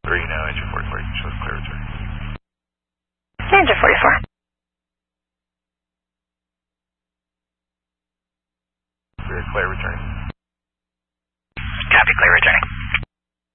3 now, engine 44, you can show us clear return. Engine 44. We're clear returning. Copy, clear returning.